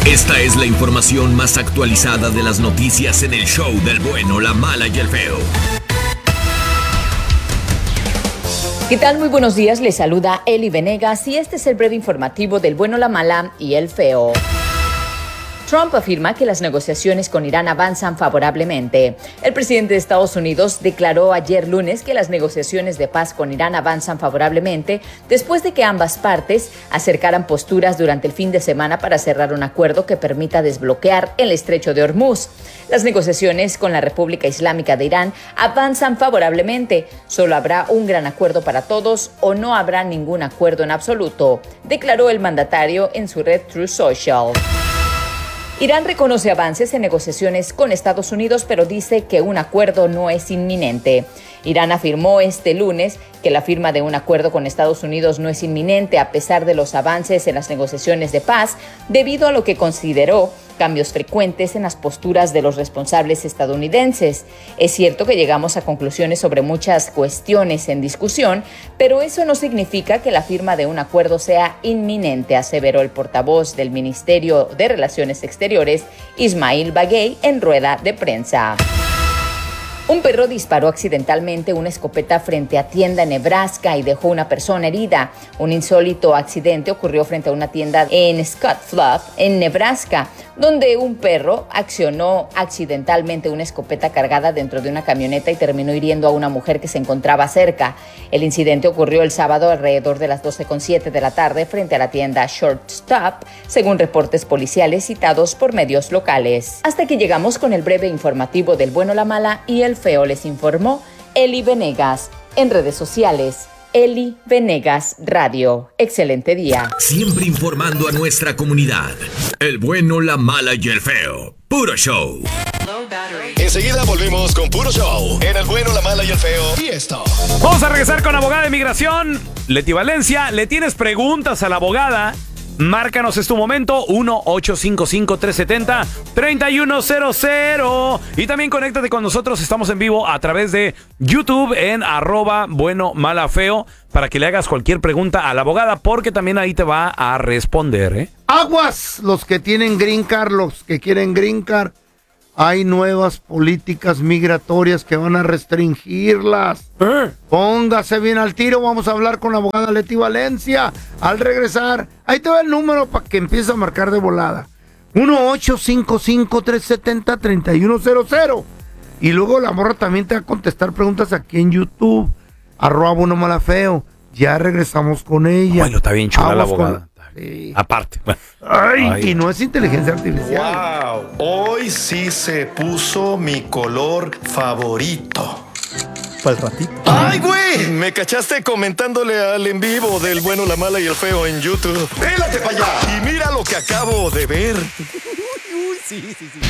Esta es la información más actualizada de las noticias en el show del bueno, la mala y el feo. ¿Qué tal? Muy buenos días, les saluda Eli Venegas y este es el breve informativo del bueno, la mala y el feo. Trump afirma que las negociaciones con Irán avanzan favorablemente. El presidente de Estados Unidos declaró ayer lunes que las negociaciones de paz con Irán avanzan favorablemente después de que ambas partes acercaran posturas durante el fin de semana para cerrar un acuerdo que permita desbloquear el estrecho de Hormuz. Las negociaciones con la República Islámica de Irán avanzan favorablemente. Solo habrá un gran acuerdo para todos o no habrá ningún acuerdo en absoluto, declaró el mandatario en su red Truth Social. Irán reconoce avances en negociaciones con Estados Unidos, pero dice que un acuerdo no es inminente. Irán afirmó este lunes que la firma de un acuerdo con Estados Unidos no es inminente a pesar de los avances en las negociaciones de paz, debido a lo que consideró cambios frecuentes en las posturas de los responsables estadounidenses. Es cierto que llegamos a conclusiones sobre muchas cuestiones en discusión, pero eso no significa que la firma de un acuerdo sea inminente, aseveró el portavoz del Ministerio de Relaciones Exteriores, Ismail Baghei, en rueda de prensa. Un perro disparó accidentalmente una escopeta frente a tienda en Nebraska y dejó una persona herida. Un insólito accidente ocurrió frente a una tienda en Scottsbluff, en Nebraska, donde un perro accionó accidentalmente una escopeta cargada dentro de una camioneta y terminó hiriendo a una mujer que se encontraba cerca. El incidente ocurrió el sábado alrededor de las 12:07 de la tarde frente a la tienda Shortstop, según reportes policiales citados por medios locales. Hasta aquí llegamos con el breve informativo del bueno, la mala y el feo, les informó Eli Venegas. En redes sociales, Eli Venegas Radio. Excelente día. Siempre informando a nuestra comunidad. El bueno, la mala y el feo. Puro show. Enseguida volvemos con Puro Show en el bueno, la mala y el feo. Y esto. Vamos a regresar con la abogada de inmigración, Leti Valencia. ¿Le tienes preguntas a la abogada? Márcanos, es tu momento, 1-855-370-3100. Y también conéctate con nosotros, estamos en vivo a través de YouTube en @bueno-mala-feo para que le hagas cualquier pregunta a la abogada, porque también ahí te va a responder, ¿eh? Aguas, los que tienen green card, los que quieren green card. Hay nuevas políticas migratorias que van a restringirlas. Póngase bien al tiro. Vamos a hablar con la abogada Leti Valencia. Al regresar, ahí te va el número para que empieces a marcar de volada. 1-855-370-3100. Y luego la morra también te va a contestar preguntas aquí en YouTube. @buenomalafeo. Ya regresamos con ella. Bueno, está bien chula la abogada. Sí. Aparte. Ay, y no es inteligencia artificial. Wow, hoy sí se puso mi color favorito. Para el ratito. ¡Ay, güey! Me cachaste comentándole al en vivo del bueno, la mala y el feo en YouTube. ¡Pélate para allá! Y mira lo que acabo de ver. Sí.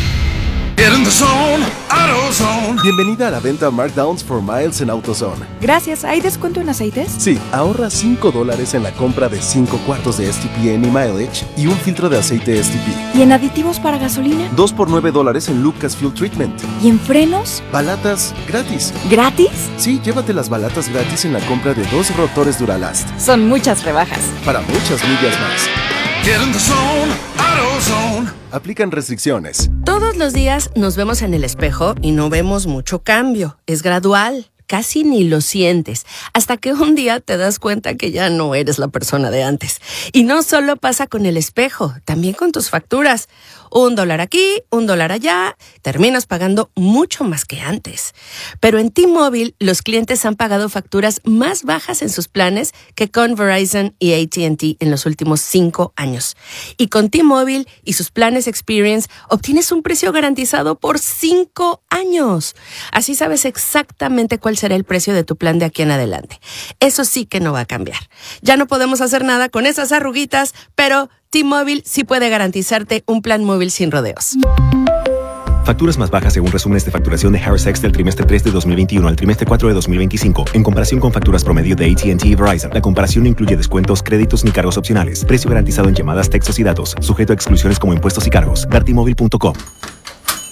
Get in the zone, AutoZone. Bienvenida a la venta Markdowns for Miles en AutoZone. Gracias. ¿Hay descuento en aceites? Sí, ahorra $5 en la compra de 5 cuartos de STP Any Mileage y un filtro de aceite STP. ¿Y en aditivos para gasolina? 2 por $9 en Lucas Fuel Treatment. ¿Y en frenos? Balatas gratis. ¿Gratis? Sí, llévate las balatas gratis en la compra de 2 rotores Duralast. Son muchas rebajas. Para muchas millas más. Get in the zone, AutoZone. Aplican restricciones. Todos los días nos vemos en el espejo y no vemos mucho cambio. Es gradual. Casi ni lo sientes, hasta que un día te das cuenta que ya no eres la persona de antes. Y no solo pasa con el espejo, también con tus facturas. $1 aquí, $1 allá, terminas pagando mucho más que antes. Pero en T-Mobile, los clientes han pagado facturas más bajas en sus planes que con Verizon y AT&T en los últimos 5 años. Y con T-Mobile y sus planes Experience, obtienes un precio garantizado por 5 años. Así sabes exactamente cuál será el precio de tu plan de aquí en adelante. Eso sí que no va a cambiar. Ya no podemos hacer nada con esas arruguitas, pero T-Mobile sí puede garantizarte un plan móvil sin rodeos. Facturas más bajas según resúmenes de facturación de Harris X del trimestre 3 de 2021 al trimestre 4 de 2025, en comparación con facturas promedio de AT&T y Verizon. La comparación no incluye descuentos, créditos ni cargos opcionales. Precio garantizado en llamadas, textos y datos, sujeto a exclusiones como impuestos y cargos. Dartmobile.com.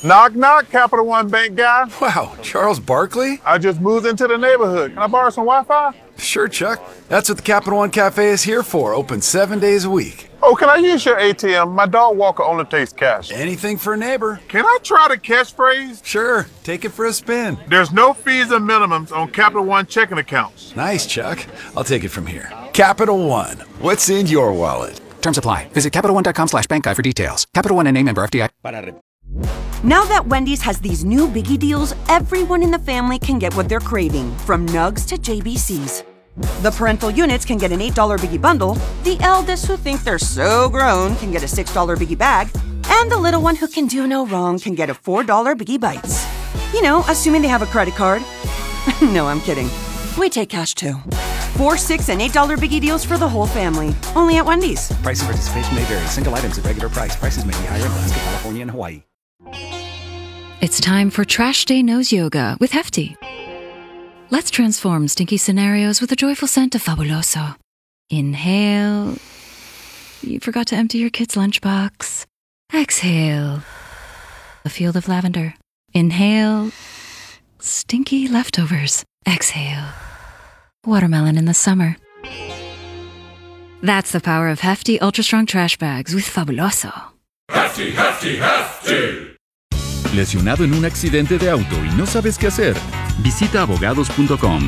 Knock, knock, Capital One Bank guy. Wow, Charles Barkley? I just moved into the neighborhood. Can I borrow some Wi-Fi? Sure, Chuck. That's what the Capital One Cafe is here for. Open 7 days a week. Oh, can I use your ATM? My dog Walker only takes cash. Anything for a neighbor. Can I try the catchphrase? Sure, take it for a spin. There's no fees and minimums on Capital One checking accounts. Nice, Chuck. I'll take it from here. Capital One. What's in your wallet? Terms apply. Visit CapitalOne.com/bankguy for details. Capital One NA, member FDIC. Now that Wendy's has these new biggie deals, everyone in the family can get what they're craving, from nugs to JBCs. The parental units can get an $8 biggie bundle, the eldest who think they're so grown can get a $6 biggie bag, and the little one who can do no wrong can get a $4 biggie bites. You know, assuming they have a credit card. No, I'm kidding. We take cash too. 4, $6, and $8 biggie deals for the whole family. Only at Wendy's. Price and participation may vary. Single items at regular price. Prices may be higher in Alaska, California, and Hawaii. It's time for Trash Day Nose Yoga with Hefty. Let's transform stinky scenarios with a joyful scent of Fabuloso. Inhale. You forgot to empty your kid's lunchbox. Exhale. A field of lavender. Inhale. Stinky leftovers. Exhale. Watermelon in the summer. That's the power of Hefty Ultra Strong Trash Bags with Fabuloso. Hefty, Hefty, Hefty. ¿Lesionado en un accidente de auto y no sabes qué hacer? Visita abogados.com.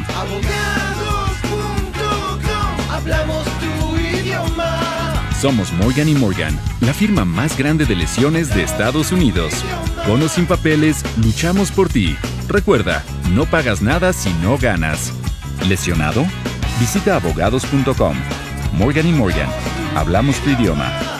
Hablamos tu idioma. Somos Morgan & Morgan, la firma más grande de lesiones de Estados Unidos. Con o sin papeles, luchamos por ti. Recuerda, no pagas nada si no ganas. ¿Lesionado? Visita abogados.com. Morgan & Morgan. Hablamos tu idioma.